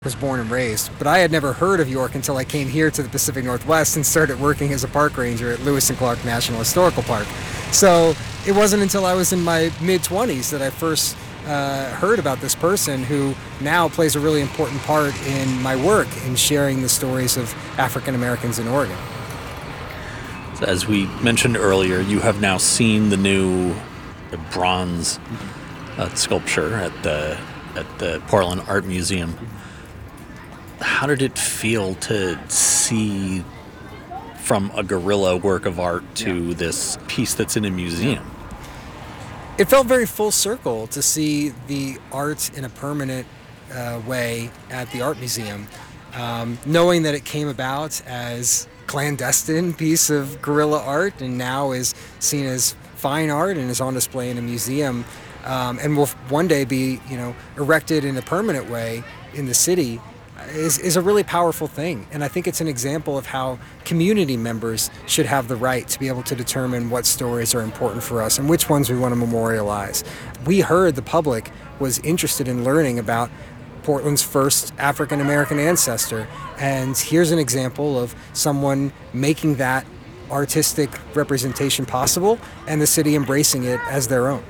was born and raised, but I had never heard of York until I came here to the Pacific Northwest and started working as a park ranger at Lewis and Clark National Historical Park. So it wasn't until I was in my mid-20s that I first heard about this person who now plays a really important part in my work in sharing the stories of African Americans in Oregon. So as we mentioned earlier, you have now seen the new bronze sculpture at the Portland Art Museum. How did it feel to see from a guerrilla work of art to this piece that's in a museum? It felt very full circle to see the art in a permanent way at the art museum, knowing that it came about as clandestine piece of guerrilla art and now is seen as fine art and is on display in a museum, and will one day be, erected in a permanent way in the city. Is a really powerful thing. And I think it's an example of how community members should have the right to be able to determine what stories are important for us and which ones we want to memorialize. We heard the public was interested in learning about Portland's first African American ancestor. And here's an example of someone making that artistic representation possible and the city embracing it as their own.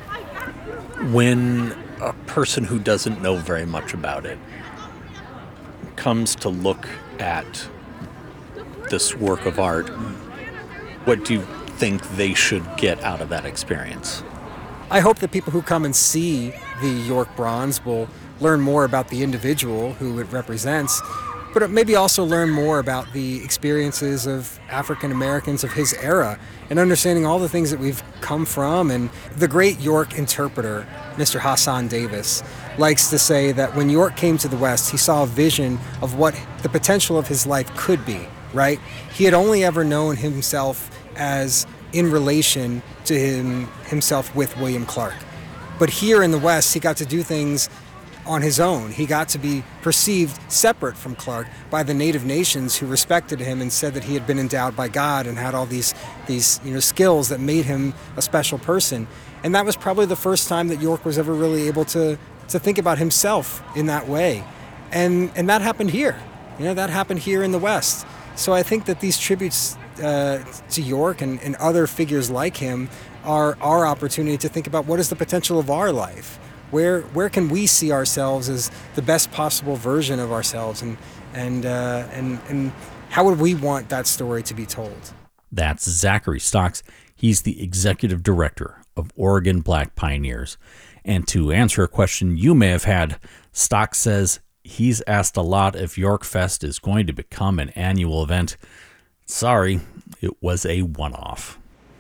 When a person who doesn't know very much about it comes to look at this work of art, what do you think they should get out of that experience? I hope that people who come and see the York bronze will learn more about the individual who it represents, but maybe also learn more about the experiences of African Americans of his era and understanding all the things that we've come from. And the great York interpreter, Mr. Hassan Davis, likes to say that when York came to the West, he saw a vision of what the potential of his life could be, right? He had only ever known himself as in relation to himself with William Clark. But here in the West, he got to do things on his own. He got to be perceived separate from Clark by the native nations who respected him and said that he had been endowed by God and had all these skills that made him a special person. And that was probably the first time that York was ever really able to think about himself in that way. And that happened here. That happened here in the West. So I think that these tributes to York and other figures like him are our opportunity to think about what is the potential of our life. Where can we see ourselves as the best possible version of ourselves, and how would we want that story to be told? That's Zachary Stocks. He's the executive director of Oregon Black Pioneers. And to answer a question you may have had, Stocks says he's asked a lot if York Fest is going to become an annual event. Sorry, it was a one-off.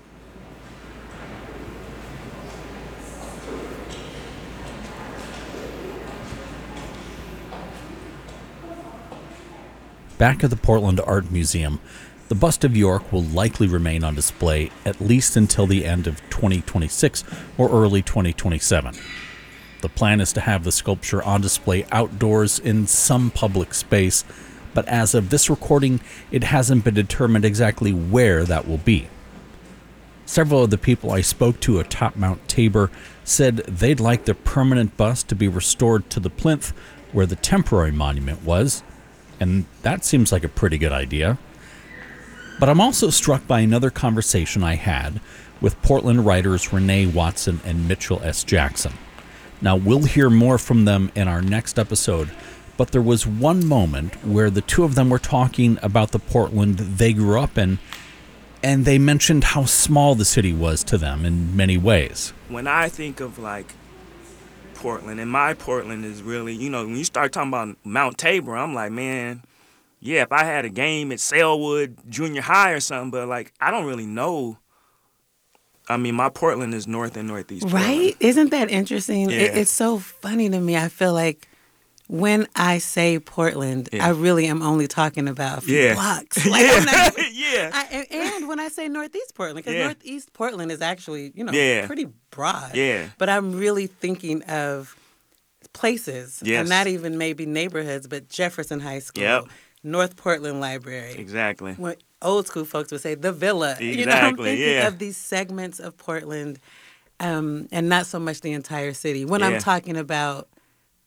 Back at the Portland Art Museum, the bust of York will likely remain on display at least until the end of 2026 or early 2027. The plan is to have the sculpture on display outdoors in some public space, but as of this recording, it hasn't been determined exactly where that will be. Several of the people I spoke to atop Mount Tabor said they'd like the permanent bust to be restored to the plinth where the temporary monument was, and that seems like a pretty good idea. But I'm also struck by another conversation I had with Portland writers Renee Watson and Mitchell S. Jackson. Now, we'll hear more from them in our next episode, but there was one moment where the two of them were talking about the Portland they grew up in, and they mentioned how small the city was to them in many ways. When I think of, Portland, and my Portland is really, when you start talking about Mount Tabor, I'm like, man, yeah, if I had a game at Selwood Junior High or something, but, I don't really know. I mean, my Portland is North and Northeast Portland. Right? Isn't that interesting? Yeah. It's so funny to me. I feel like when I say Portland, I really am only talking about a few blocks. I'm not, and when I say Northeast Portland, because Northeast Portland is actually, pretty broad. Yeah. But I'm really thinking of places, and not even maybe neighborhoods, but Jefferson High School, North Portland Library. Exactly. What old school folks would say, the Villa. Exactly, I'm thinking of these segments of Portland, and not so much the entire city. When I'm talking about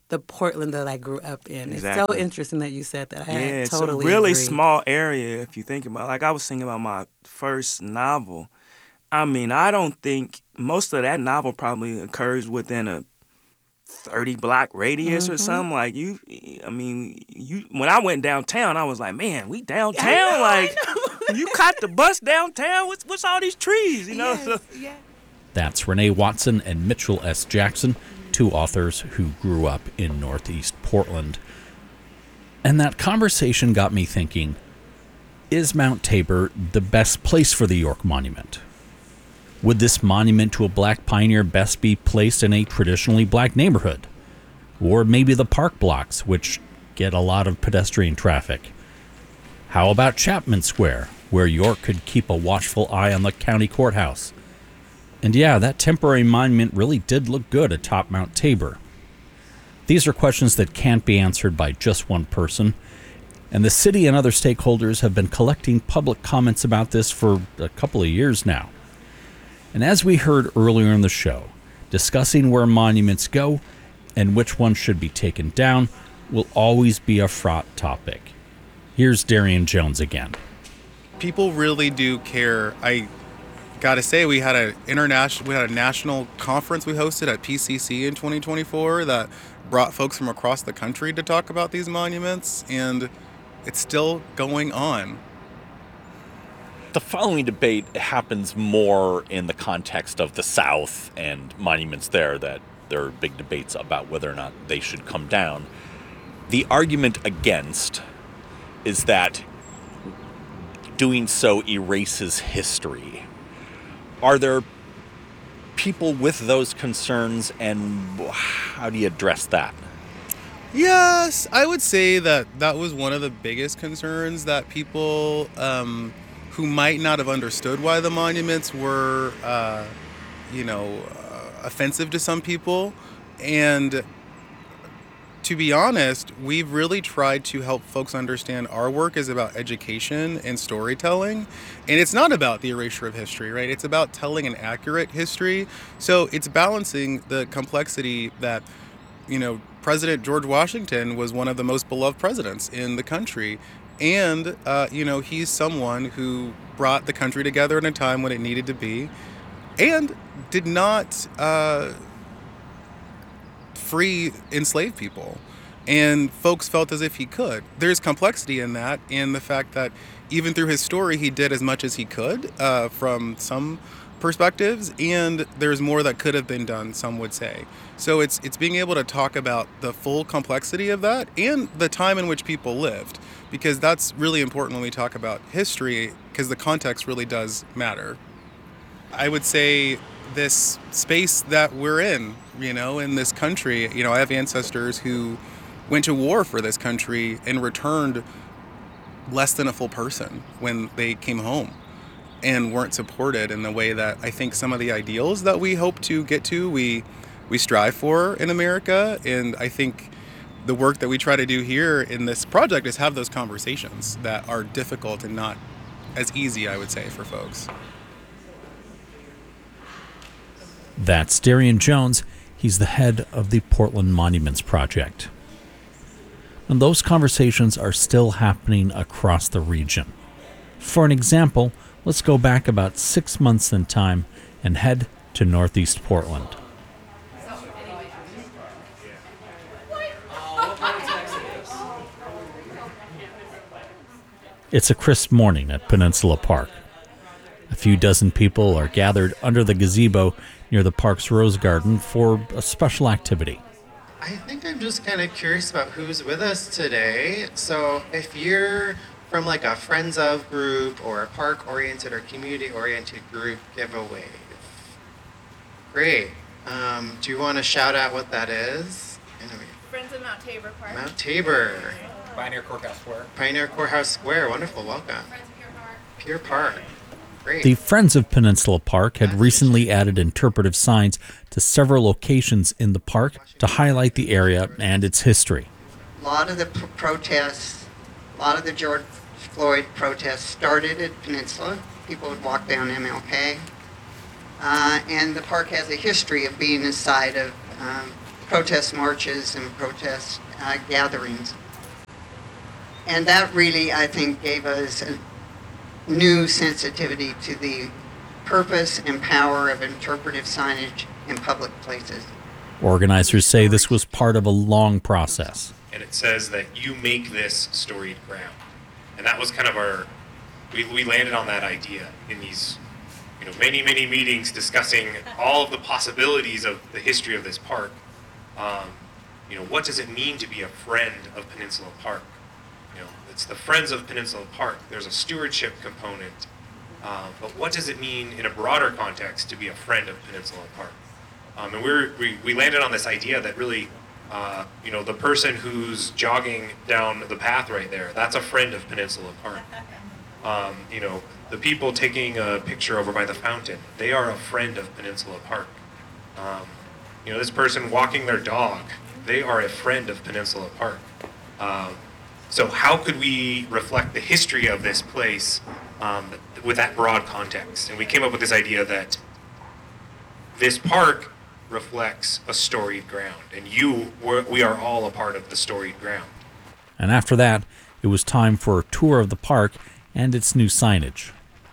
the Portland that I grew up in. Exactly. It's so interesting that you said that. I totally it's a really agree. small area if you think about it. Like I was thinking about my first novel. I mean, I don't think most of that novel probably occurs within a 30-block radius or something. Like when I went downtown, I was like, man, we downtown. I know. You caught the bus downtown. What's all these trees? Yes, yeah. That's Renee Watson and Mitchell S. Jackson, two authors who grew up in Northeast Portland. And that conversation got me thinking, is Mount Tabor the best place for the York Monument? Would this monument to a black pioneer best be placed in a traditionally black neighborhood? Or maybe the park blocks, which get a lot of pedestrian traffic? How about Chapman Square, where York could keep a watchful eye on the county courthouse? And yeah, that temporary monument really did look good atop Mount Tabor. These are questions that can't be answered by just one person, and the city and other stakeholders have been collecting public comments about this for a couple of years now. And as we heard earlier in the show, discussing where monuments go and which ones should be taken down will always be a fraught topic. Here's Darian Jones again. People really do care. I gotta say, we had a national conference we hosted at PCC in 2024 that brought folks from across the country to talk about these monuments, and it's still going on. The following debate happens more in the context of the South and monuments there, that there are big debates about whether or not they should come down. The argument against is that doing so erases history. Are there people with those concerns, and how do you address that? Yes, I would say that was one of the biggest concerns, that people who might not have understood why the monuments were, offensive to some people. And to be honest, we've really tried to help folks understand our work is about education and storytelling. And it's not about the erasure of history, right? It's about telling an accurate history. So it's balancing the complexity that, President George Washington was one of the most beloved presidents in the country. And, he's someone who brought the country together in a time when it needed to be, and did not free enslaved people. And folks felt as if he could. There's complexity in that, in the fact that even through his story, he did as much as he could from some perspectives, and there's more that could have been done, some would say. So it's being able to talk about the full complexity of that and the time in which people lived, because that's really important when we talk about history, because the context really does matter. I would say this space that we're in, in this country, I have ancestors who went to war for this country and returned less than a full person when they came home, and weren't supported in the way that I think some of the ideals that we hope to get to, we strive for in America. And I think the work that we try to do here in this project is have those conversations that are difficult and not as easy, I would say, for folks. That's Darian Jones. He's the head of the Portland Monuments Project. And those conversations are still happening across the region. For an example, let's go back about 6 months in time and head to Northeast Portland. It's a crisp morning at Peninsula Park. A few dozen people are gathered under the gazebo near the park's Rose Garden for a special activity. I think I'm just kind of curious about who's with us today. So if you're from like a Friends of group or a park-oriented or community-oriented group, give a wave. Great. Do you want to shout out what that is? Friends of Mount Tabor Park. Mount Tabor. Pioneer Courthouse Square. Pioneer Courthouse Square. Wonderful. Welcome. Friends of Pier Park. Pier Park. Great. The Friends of Peninsula Park had recently added interpretive signs to several locations in the park to highlight the area and its history. A lot of the protests, a lot of the George Floyd protests started at Peninsula. People would walk down MLK. And the park has a history of being a site of protest marches and protest gatherings. And that really, I think, gave us a new sensitivity to the purpose and power of interpretive signage in public places. Organizers say this was part of a long process. And it says that you make this storied ground. And that was kind of we landed on that idea in these many meetings discussing all of the possibilities of the history of this park. What does it mean to be a friend of Peninsula Park? It's the Friends of Peninsula Park. There's a stewardship component. But what does it mean in a broader context to be a friend of Peninsula Park? And we landed on this idea that really, the person who's jogging down the path right there, that's a friend of Peninsula Park. The people taking a picture over by the fountain, they are a friend of Peninsula Park. This person walking their dog, they are a friend of Peninsula Park. So how could we reflect the history of this place with that broad context? And we came up with this idea that this park reflects a storied ground, and we are all a part of the storied ground. And after that, it was time for a tour of the park and its new signage.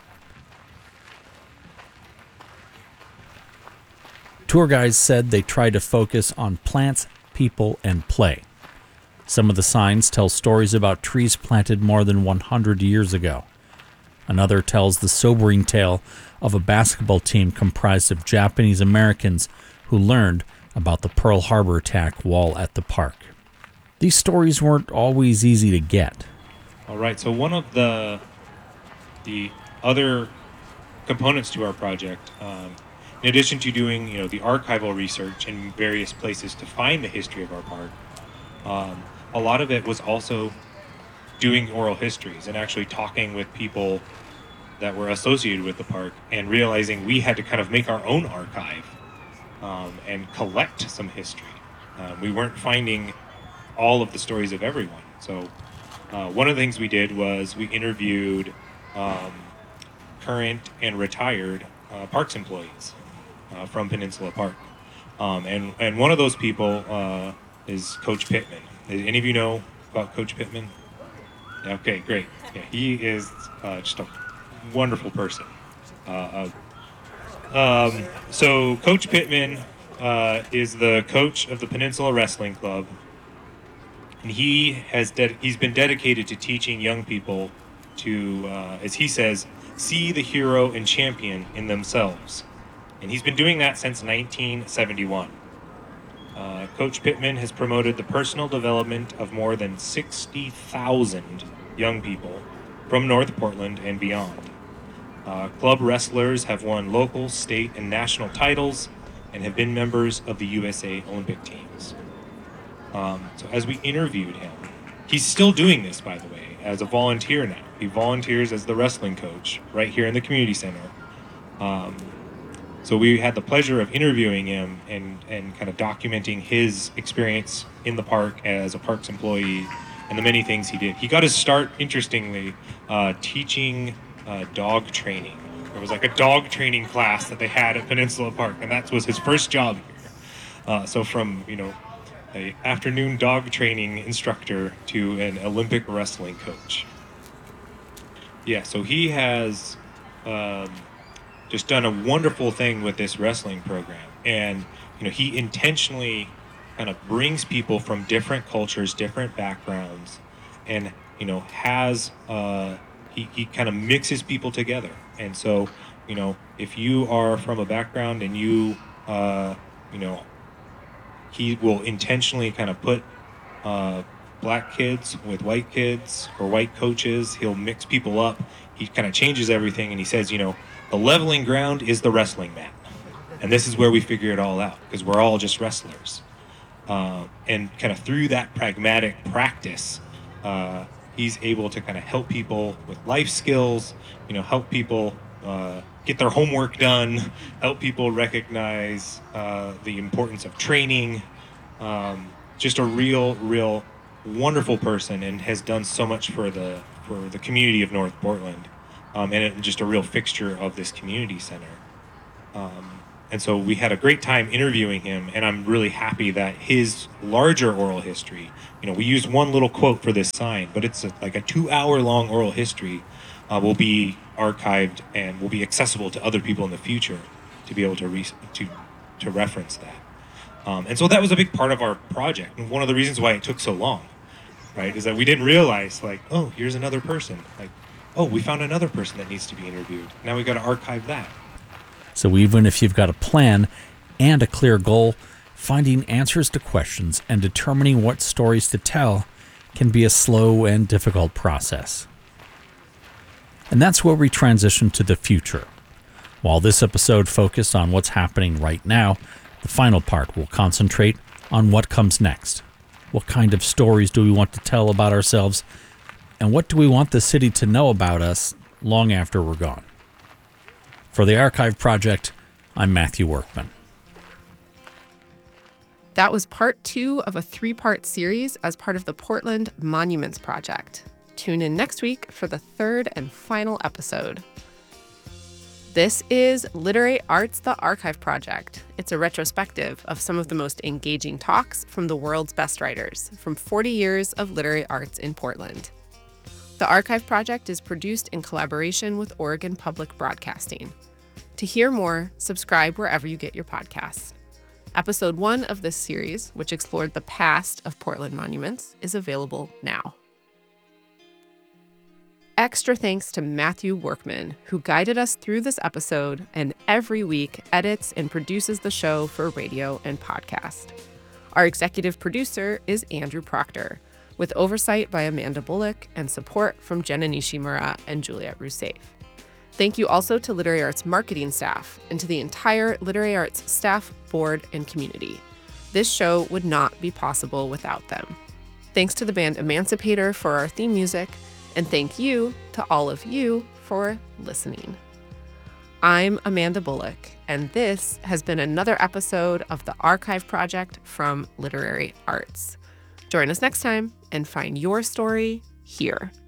Tour guides said they tried to focus on plants, people, and play. Some of the signs tell stories about trees planted more than 100 years ago. Another tells the sobering tale of a basketball team comprised of Japanese Americans who learned about the Pearl Harbor attack while at the park. These stories weren't always easy to get. All right, so one of the other components to our project, in addition to doing the archival research in various places to find the history of our park, a lot of it was also doing oral histories and actually talking with people that were associated with the park and realizing we had to kind of make our own archive and collect some history. We weren't finding all of the stories of everyone. So one of the things we did was we interviewed current and retired parks employees from Peninsula Park. And one of those people is Coach Pittman. Any of you know about Coach Pittman? Okay, great. Yeah, he is just a wonderful person. So Coach Pittman is the coach of the Peninsula Wrestling Club, and he's been dedicated to teaching young people to, as he says, see the hero and champion in themselves. And he's been doing that since 1971. Coach Pittman has promoted the personal development of more than 60,000 young people from North Portland and beyond. Club wrestlers have won local, state, and national titles and have been members of the USA Olympic teams. So as we interviewed him, he's still doing this, by the way, as a volunteer now. He volunteers as the wrestling coach right here in the community center. So we had the pleasure of interviewing him and kind of documenting his experience in the park as a parks employee and the many things he did. He got his start, interestingly, teaching dog training. There was like a dog training class that they had at Peninsula Park, and that was his first job here. So from, an afternoon dog training instructor to an Olympic wrestling coach. Yeah, so he has just done a wonderful thing with this wrestling program. And, he intentionally kind of brings people from different cultures, different backgrounds, and, has, he kind of mixes people together. And so, if you are from a background and you, he will intentionally kind of put black kids with white kids or white coaches. He'll mix people up. He kind of changes everything, and he says, the leveling ground is the wrestling mat. And this is where we figure it all out, because we're all just wrestlers. And kind of through that pragmatic practice, he's able to kind of help people with life skills, help people get their homework done, help people recognize the importance of training. Just a real wonderful person, and has done so much for the community of North Portland, and just a real fixture of this community center. And so we had a great time interviewing him, and I'm really happy that his larger oral history, we used one little quote for this sign, but it's like a 2-hour-long oral history will be archived and will be accessible to other people in the future to be able to reference that. And so that was a big part of our project. And one of the reasons why it took so long, right, is that we didn't realize, like, oh, here's another person. Like, oh, we found another person that needs to be interviewed. Now we've got to archive that. So even if you've got a plan and a clear goal, finding answers to questions and determining what stories to tell can be a slow and difficult process. And that's where we transition to the future. While this episode focused on what's happening right now, the final part will concentrate on what comes next. What kind of stories do we want to tell about ourselves? And what do we want the city to know about us long after we're gone? For the Archive Project, I'm Matthew Workman. That was part 2 of a 3-part series as part of the Portland Monuments Project. Tune in next week for the 3rd and final episode. This is Literary Arts, the Archive Project. It's a retrospective of some of the most engaging talks from the world's best writers from 40 years of literary arts in Portland. The Archive Project is produced in collaboration with Oregon Public Broadcasting. To hear more, subscribe wherever you get your podcasts. Episode 1 of this series, which explored the past of Portland monuments, is available now. Extra thanks to Matthew Workman, who guided us through this episode and every week edits and produces the show for radio and podcast. Our executive producer is Andrew Proctor, with oversight by Amanda Bullock and support from Jenna Nishimura and Juliette Rousseff. Thank you also to Literary Arts marketing staff and to the entire Literary Arts staff, board, and community. This show would not be possible without them. Thanks to the band Emancipator for our theme music, and thank you to all of you for listening. I'm Amanda Bullock, and this has been another episode of the Archive Project from Literary Arts. Join us next time and find your story here.